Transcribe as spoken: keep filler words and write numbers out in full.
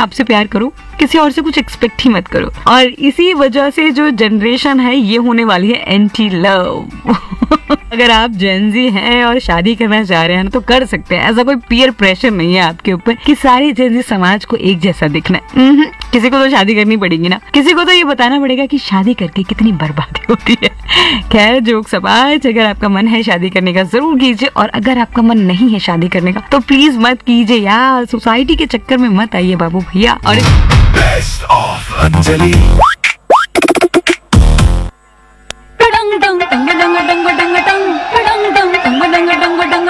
आपसे प्यार करो, किसी और से कुछ एक्सपेक्ट ही मत करो। और इसी वजह से जो जनरेशन है ये होने वाली है एंटी लव। अगर आप जेनजी हैं और शादी करना चाह रहे हैं तो कर सकते हैं, ऐसा कोई पीयर प्रेशर नहीं है आपके ऊपर कि सारी जेनजी समाज को एक जैसा दिखना है। किसी को तो शादी करनी पड़ेगी ना, किसी को तो ये बताना पड़ेगा कि शादी करके कितनी बर्बादी होती है। खैर जोक सबाज, अगर आपका मन है शादी करने का जरूर कीजिए, और अगर आपका मन नहीं है शादी करने का तो प्लीज मत कीजिए यार, सोसाइटी के चक्कर में मत आइए बाबू भैया। और best of Anjali. Dang Dang Dang Dang Dang Dang Dang Dang Dang Dang Dang Dang Dang